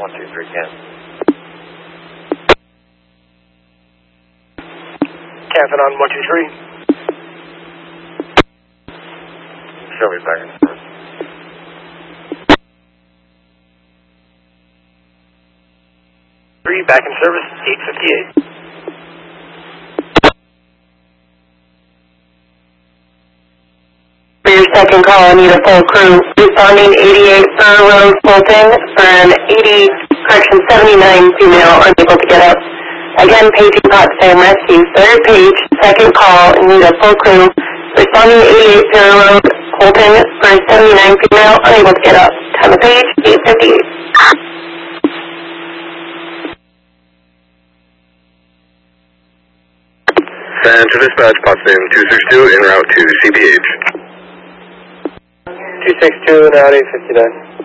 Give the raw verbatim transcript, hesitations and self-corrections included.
one two three, Can. Canton on one two three. Show me back in service. Three, back in service, eight fifty-eight. For your second call, I need a full crew. Responding eighty-eight Fur Road, Fulton, for an eighty, correction, seventy-nine female unable to get up. Again, paging Potsdam Rescue. Third page, second call, I need a full crew. Responding eighty-eight Fur Road, Fulton, for a seventy-nine female unable to get up. Time of page, eight fifty-eight. Center dispatch, Potsdam two six two, en route to C P H. two six two, now eight fifty-nine.